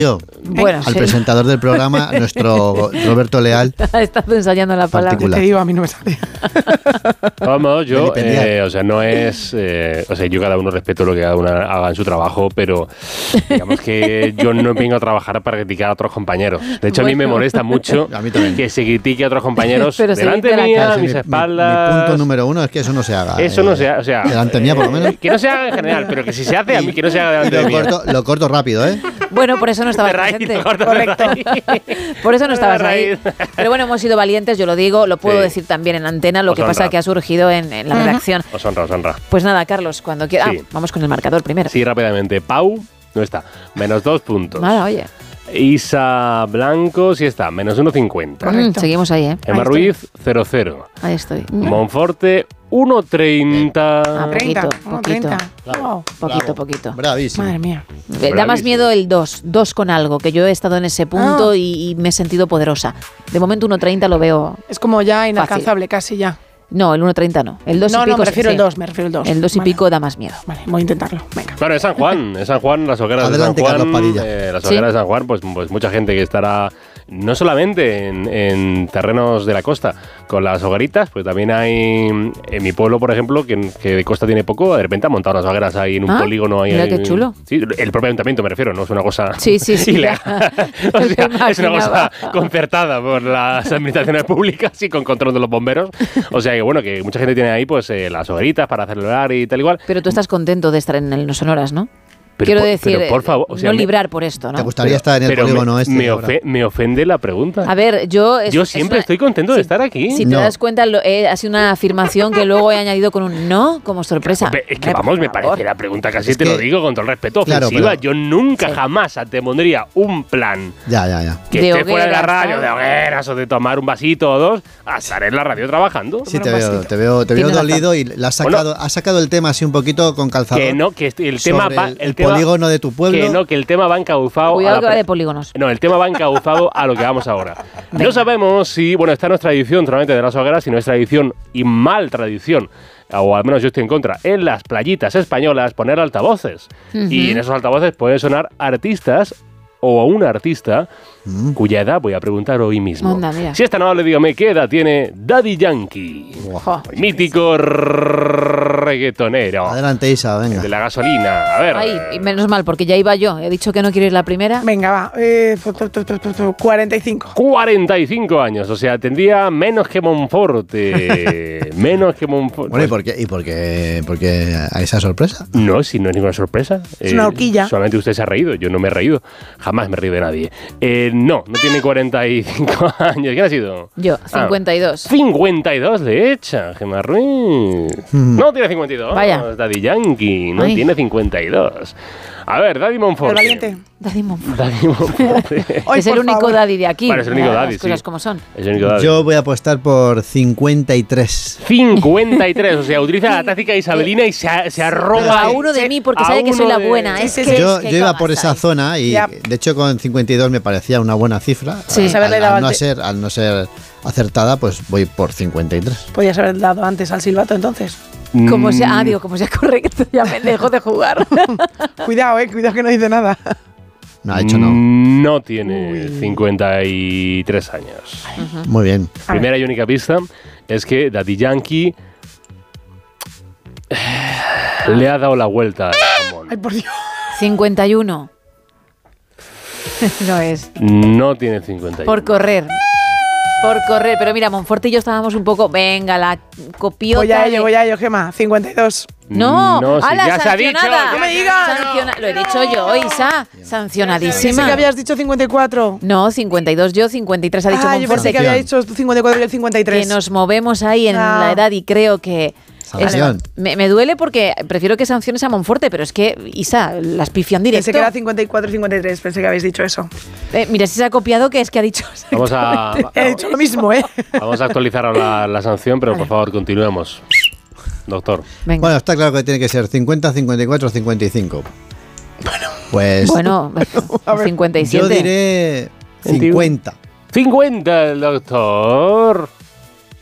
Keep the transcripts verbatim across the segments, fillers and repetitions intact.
Yo, bueno, al sí. presentador del programa, nuestro Roberto Leal. Estás ensayando la palabra. Particular. Te digo, a mí no me sale. Vamos, yo, eh, o sea, no es, eh, o sea, yo cada uno respeto lo que cada uno haga en su trabajo, pero digamos que yo no vengo a trabajar para criticar a otros compañeros. De hecho, bueno. a mí me molesta mucho a mí también. que se critique a otros compañeros pero delante mía, a mis mi, espaldas. Mi, mi punto número uno es que eso no se haga. Eso eh, no se haga, o sea, delante mía por lo menos. Que no se haga en general, pero que si se hace a mí que no se haga delante lo de mí. Corto, lo corto rápido, ¿eh? Bueno, por eso no estabas presente. Correcto. Por eso no estabas ahí. Pero bueno, hemos sido valientes, yo lo digo, lo puedo sí. decir también en antena, lo os que honra. pasa que ha surgido en, en la uh-huh. redacción. Os honra, os honra. Pues nada, Carlos, cuando quieras. Sí. Ah, vamos con el marcador primero. Sí, rápidamente. Pau, no está. Menos dos puntos. Nada, oye. Isa Blanco, sí está. Menos uno cincuenta. Mm, seguimos ahí, ¿eh? Emma Ruiz, cero cero. Ahí estoy. Monforte, uno treinta. Ah, poquito, poquito. Bravo. Poquito, poquito. Bravísimo. Madre mía. Bravísimo. Da más miedo el dos. dos con algo, que yo he estado en ese punto ah. y, y me he sentido poderosa. De momento uno treinta lo veo. Es como ya inalcanzable, fácil. Casi ya. No, el uno treinta no. El dos no, y pico. No, me refiero sí. al dos, me refiero al dos. El dos y vale. pico da más miedo. Vale, voy a intentarlo. Venga. Claro, es San Juan, es San Juan, las hogueras Adelante, de San Carlos Juan. Padilla. Eh, las hogueras ¿Sí? de San Juan, pues, pues mucha gente que estará no solamente en, en terrenos de la costa con las hogueritas, pues también hay en mi pueblo, por ejemplo, que, que de costa tiene poco, de repente han montado unas hogueras ahí en un ah, polígono. Ahí, mira ahí, qué chulo. Sí, el propio ayuntamiento me refiero, no es una cosa sí, sí, sí, ilegal. O sea, es una cosa concertada por las administraciones públicas y con control de los bomberos. O sea que bueno, que mucha gente tiene ahí pues eh, las hogueritas para celebrar y tal igual. Pero tú estás contento de estar en el No Sonoras, ¿no? Pero Quiero por, decir, pero por favor, o sea, no me, librar por esto, ¿no? ¿Te gustaría pero, estar en el pero polígono me, este? Me, ofe, me ofende la pregunta. A ver, yo... Es, yo siempre es una, estoy contento sí, de estar aquí. Si no. te das cuenta, lo, eh, ha sido una afirmación que luego he añadido con un no como sorpresa. Hombre, es que Hombre, vamos, me favor. parece la pregunta casi, es te que, lo digo con todo el respeto, claro, ofensiva. pero, yo nunca sí. jamás te pondría un plan ya, ya, ya. que de esté hogueras, fuera de la radio, ¿no? de hogueras o de tomar un vasito o dos, a estar en la radio trabajando. Sí, te veo, te veo, te veo dolido y le has sacado, has sacado el tema así un poquito con calzador. Que no, que el tema va, el, el, el tema, polígono de tu pueblo. Que no, que el tema va encauzado. Cuidado a que va de polígonos. No, el tema va encauzado a lo que vamos ahora. Venga. No sabemos si, bueno, esta no es tradición solamente de las hogueras, sino es tradición y mal tradición, o al menos yo estoy en contra, en las playitas españolas poner altavoces. Uh-huh. Y en esos altavoces pueden sonar artistas o a un artista mm. cuya edad voy a preguntar hoy mismo. Onda, si esta no le dígame qué edad tiene Daddy Yankee, wow. mítico reggaetonero. Adelante, Isa, venga. De la gasolina, a ver. Ay, y menos mal, porque ya iba yo. He dicho que no quiero ir la primera. Venga, va. Eh, cuarenta y cinco. cuarenta y cinco años, o sea, tendría menos que Monforte. menos que Monforte. Bueno, ¿y por qué, y por qué, por qué a esa sorpresa? No, si no es ninguna sorpresa. Es una horquilla. Eh, solamente usted se ha reído, yo no me he reído. Jamás me he reído de nadie. Eh, no, no tiene cuarenta y cinco años. ¿Quién ha sido? Yo, cincuenta y dos. Ah, cincuenta y dos le echa, Gemma Ruiz. Mm. No tiene cincuenta y dos. Vaya. Daddy Yankee, no Ay. tiene cincuenta y dos. A ver, Daddy Monforte. El valiente. Daddy Monforte. Daddy Monforte. Hoy, es el único favor. Daddy de aquí. Vale, es el único las Daddy, cosas sí. como son. Es el único Daddy. Yo voy a apostar por cincuenta y tres. cincuenta y tres, o sea, utiliza la táctica isabelina y se, se arroga a uno de mí porque sabe que soy la buena. De... Es que, yo es que yo iba por esa zona y yep. de hecho con cincuenta y dos me parecía una buena cifra. Sí, al, al, al, no ser, al no ser acertada, pues voy por cincuenta y tres. Podías haber dado antes al silbato entonces. Como sea, ah, digo, como sea correcto, ya me dejo de jugar. Cuidado, eh, cuidado que no dice nada. No, ha hecho no. No tiene Uy. cincuenta y tres años. Uh-huh. Muy bien. Primera y única pista es que Daddy Yankee le ha dado la vuelta al jamón. Ay, por Dios. cincuenta y uno. No es. No tiene cincuenta y uno. Por correr. Por correr, pero mira, Monforte y yo estábamos un poco, venga, la copiota. Voy a ello, de... voy a ello, Gemma, cincuenta y dos. No, no sí, ala, ya se ha dicho. No me digas. Sanciona... Lo he dicho yo, Isa, sancionadísima. Pensé que habías dicho cincuenta y cuatro. No, cincuenta y dos yo, cincuenta y tres ha dicho ah, Monforte. Yo pensé que había dicho cincuenta y cuatro y el cincuenta y tres. Que nos movemos ahí en ah. la edad y creo que... Sanción. Me, me duele porque prefiero que sanciones a Monforte, pero es que, Isa, las pifian directo. Pensé que era cincuenta y cuatro y cincuenta y tres, pensé que habéis dicho eso. Eh, mira, si se ha copiado, que es que ha dicho... Vamos a... He dicho lo mismo, ¿eh? Vamos a actualizar la, la sanción, pero vale. por favor, continuemos. Doctor. Venga. Bueno, está claro que tiene que ser cincuenta, cincuenta y cuatro, cincuenta y cinco. Bueno. Pues... Bueno, cincuenta y siete. Yo diré cincuenta. cincuenta, el doctor.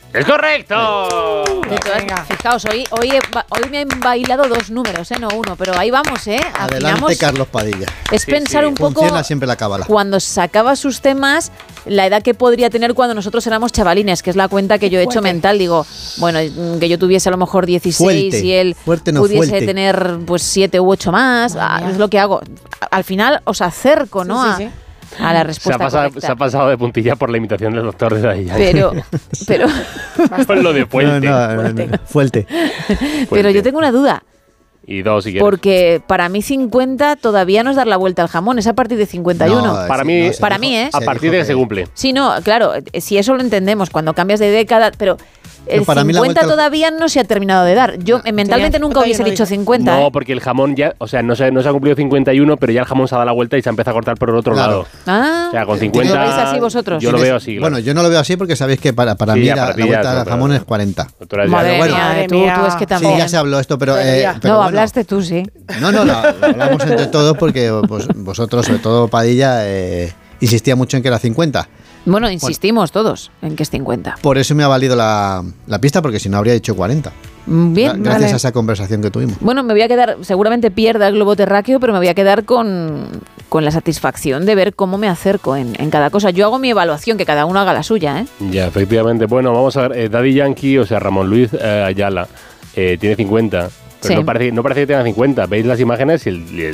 ¡Es correcto! De todas- Venga. Fijaos, hoy, hoy, he ba- hoy me han bailado dos números, ¿eh? No uno, pero ahí vamos, ¿eh? Adelante, Afinamos. Carlos Padilla. Es Sí, pensar sí. un poco Funciona siempre la cábala. cuando sacaba sus temas, la edad que podría tener cuando nosotros éramos chavalines, que es la cuenta que yo he hecho Fuerte. mental. Digo, bueno, mm, que yo tuviese a lo mejor dieciséis Fuerte. y él Fuerte, no pudiese fuerte. tener pues siete u ocho más. Madre Ah, mía. es lo que hago. Al final os acerco, ¿no? Sí, A- sí, sí. A, la Se ha, respuesta pasado, correcta. se ha pasado de puntilla por la imitación del doctor de ahí. Pero, pero, Con lo de Puente. No, no, no, no, fuerte. pero yo tengo una duda. Y dos, si quieres. Porque para mí cincuenta todavía no es dar la vuelta al jamón, es a partir de cincuenta y uno. No, Para sí, mí- no, se para dijo- mí, ¿eh? A se partir dijo de que se cumple. Sí, no, claro, eh, si eso lo entendemos, cuando cambias de década, pero el No, para mí la cincuenta vuelta al- todavía no se ha terminado de dar. Yo eh, mentalmente Tenía nunca hubiese cincuenta y uno, dicho cincuenta. No, ¿eh? porque el jamón ya, o sea, no se, no se ha cumplido cincuenta y uno, pero ya el jamón se ha dado la vuelta y se empieza a cortar por el otro Claro. lado. Ah, O sea, con ¿Lo cincuenta. veis así vosotros? Yo lo Tienes- veo así, claro. Bueno, yo no lo veo así porque sabéis que para, para Sí, mí ya, la, para ti la ya vuelta no, al pero- jamón es cuarenta. Tú eres ya- madre bueno. mía, Madre tú, mía. tú es que Sí, también. Sí, ya se habló esto, pero... Pero eh, ya. pero no, bueno. hablaste tú, sí. No, no, lo, lo hablamos entre todos porque vos- vosotros, sobre todo Padilla, eh, insistía mucho en que era cincuenta. Bueno, insistimos todos en que es cincuenta. Por eso me ha valido la, la pista, porque si no habría dicho cuarenta. Mm, Bien, Gra- Gracias vale. a esa conversación que tuvimos. Bueno, me voy a quedar, seguramente pierda el globo terráqueo, pero me voy a quedar con, con la satisfacción de ver cómo me acerco en, en cada cosa. Yo hago mi evaluación, que cada uno haga la suya, ¿eh? Ya, efectivamente. Bueno, vamos a ver. eh, Daddy Yankee, o sea, Ramón Luis eh, Ayala, eh, tiene cincuenta. Pero Sí. no, parece, no parece que tenga cincuenta. ¿Veis las imágenes? Y el, y el